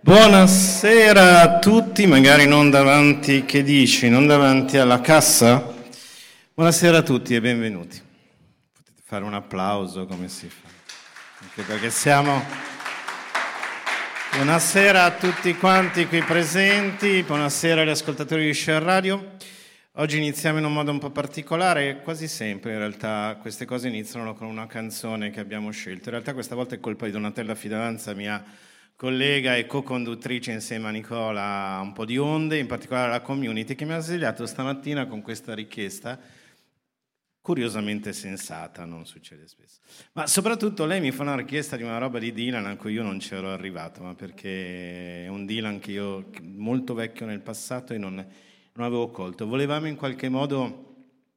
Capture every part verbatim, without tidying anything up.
Buonasera a tutti, magari non davanti, che dici, non davanti alla cassa? Buonasera a tutti e benvenuti. Potete fare un applauso come si fa, anche perché siamo... Buonasera a tutti quanti qui presenti, buonasera agli ascoltatori di Share Radio. Oggi iniziamo in un modo un po' particolare, quasi sempre in realtà queste cose iniziano con una canzone che abbiamo scelto. In realtà questa volta è colpa di Donatella Fidanza, mia collega e co-conduttrice insieme a Nicola a un po' di onde, in particolare alla community, che mi ha svegliato stamattina con questa richiesta, curiosamente sensata, non succede spesso. Ma soprattutto lei mi fa una richiesta di una roba di Dylan a cui io non c'ero arrivato, ma perché è un Dylan che io, molto vecchio nel passato, e non, non avevo colto. Volevamo in qualche modo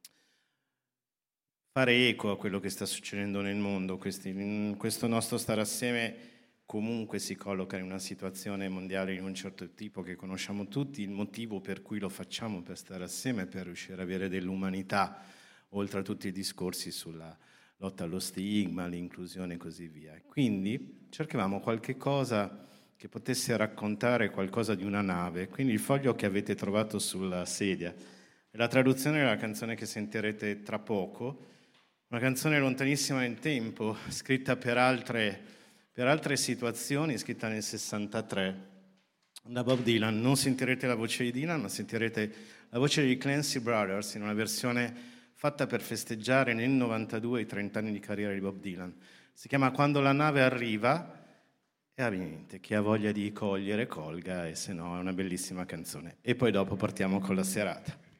fare eco a quello che sta succedendo nel mondo. Questi, questo nostro stare assieme comunque si colloca in una situazione mondiale di un certo tipo che conosciamo tutti. Il motivo per cui lo facciamo, per stare assieme, per riuscire ad avere dell'umanità, oltre a tutti i discorsi sulla lotta allo stigma, l'inclusione e così via. Quindi cercavamo qualche cosa che potesse raccontare qualcosa di una nave. Quindi il foglio che avete trovato sulla sedia è la traduzione della canzone che sentirete tra poco, una canzone lontanissima nel tempo, scritta per altre... per altre situazioni, scritta nel sessantatré da Bob Dylan. Non sentirete la voce di Dylan, ma sentirete la voce dei Clancy Brothers in una versione fatta per festeggiare nel novantadue i trent'anni di carriera di Bob Dylan. Si chiama Quando la nave arriva e ovviamente chi ha voglia di cogliere colga, e se no è una bellissima canzone. E poi dopo partiamo con la serata.